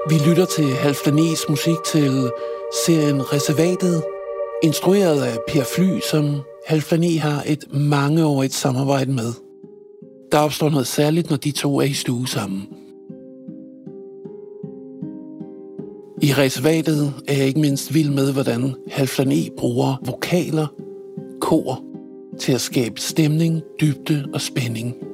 Vi lytter til Halfdanés musik til serien Reservatet, instrueret af Per Fly, som Halfdané har et mangeårigt samarbejde med. Der opstår noget særligt, når de to er i stue sammen. I Reservatet er jeg ikke mindst vild med, hvordan Halfdané bruger vokaler, kor, til at skabe stemning, dybde og spænding.